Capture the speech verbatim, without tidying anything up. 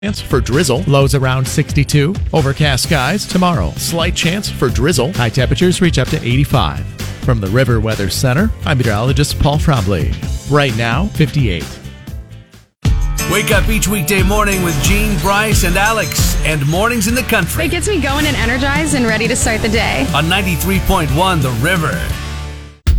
Chance for drizzle. Lows around sixty-two. Overcast skies tomorrow. Slight chance for drizzle. High temperatures reach up to eighty-five. From the River Weather Center, I'm meteorologist Paul Trombley. Right now, fifty-eight. Wake up each weekday morning with Gene, Bryce, and Alex, and Mornings in the Country. It gets me going and energized and ready to start the day. On ninety-three point one The River.